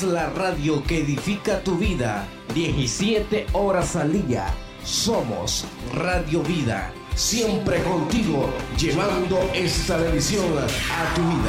La radio que edifica tu vida, 17 horas al día. Somos Radio Vida, siempre contigo, llevando esta bendición a tu vida.